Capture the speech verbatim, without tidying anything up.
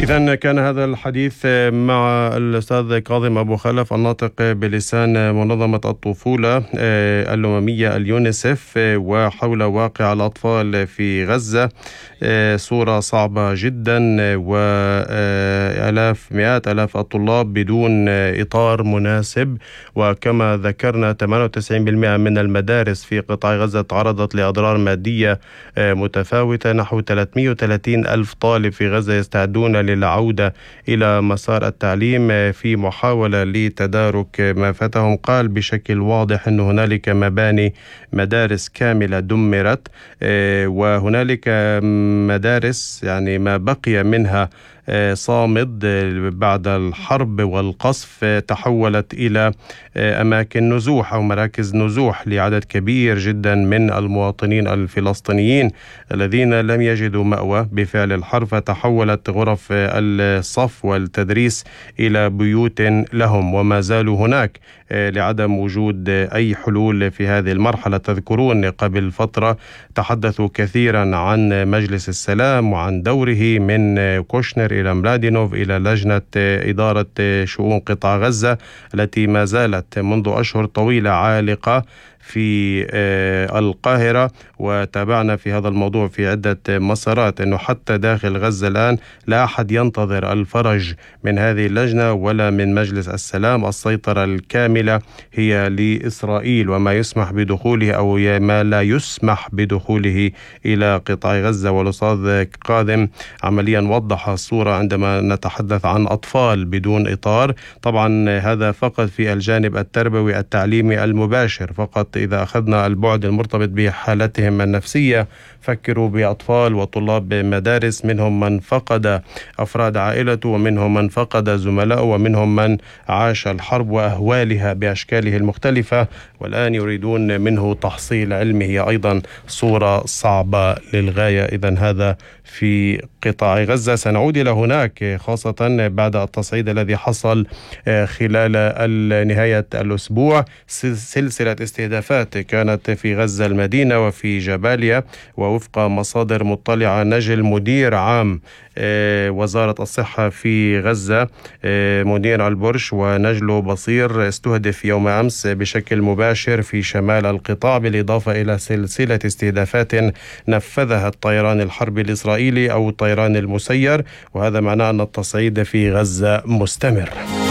إذن كان هذا الحديث مع الأستاذ كاظم أبو خلف الناطق بلسان منظمة الطفولة الأممية اليونيسف، وحول واقع الأطفال في غزة. صورة صعبة جدا، وآلاف مئات آلاف الطلاب بدون إطار مناسب، وكما ذكرنا ثمانية وتسعين بالمئة من المدارس في قطاع غزة تعرضت لأضرار مادية متفاوتة. نحو ثلاثمئة وثلاثين ألف طالب في غزة يستعدون للعودة إلى مسار التعليم في محاولة لتدارك ما فاتهم. قال بشكل واضح أن هنالك مباني مدارس كاملة دمرت، وهنالك مدارس يعني ما بقي منها صامد بعد الحرب والقصف تحولت إلى أماكن نزوح أو مراكز نزوح لعدد كبير جدا من المواطنين الفلسطينيين الذين لم يجدوا مأوى بفعل الحرب، فتحولت غرف الصف والتدريس إلى بيوت لهم، وما زالوا هناك لعدم وجود أي حلول في هذه المرحلة. تذكرون قبل فترة تحدثوا كثيرا عن مجلس السلام وعن دوره من كوشنر إلى ملادينوف إلى لجنة إدارة شؤون قطاع غزة التي ما زالت منذ أشهر طويلة عالقة في القاهرة. وتابعنا في هذا الموضوع في عدة مسارات أنه حتى داخل غزة الآن لا أحد ينتظر الفرج من هذه اللجنة ولا من مجلس السلام. السيطرة الكاملة هي لإسرائيل، وما يسمح بدخوله أو ما لا يسمح بدخوله إلى قطاع غزة. والأستاذ كاظم عمليا وضح الصورة عندما نتحدث عن أطفال بدون إطار. طبعا هذا فقط في الجانب التربوي التعليمي المباشر، فقط إذا أخذنا البعد المرتبط بحالتهم النفسية فكروا بأطفال وطلاب مدارس، منهم من فقد أفراد عائلته، ومنهم من فقد زملائه، ومنهم من عاش الحرب وأهوالها بأشكاله المختلفة والآن يريدون منه تحصيل علمه. هي أيضا صورة صعبة للغاية. إذن هذا في قطاع غزة. سنعود إلى هناك خاصة بعد التصعيد الذي حصل خلال نهاية الأسبوع. سلسلة استهدافات كانت في غزة المدينة وفي جباليا، ووفق مصادر مطلعة نجل مدير عام وزارة الصحة في غزة منير البرش ونجل بصير استهدف يوم أمس بشكل مباشر في شمال القطاع، بالإضافة إلى سلسلة استهدافات نفذها الطيران الحربي الإسرائيلي أو الطيران المسير، وهذا معناه أن التصعيد في غزة مستمر.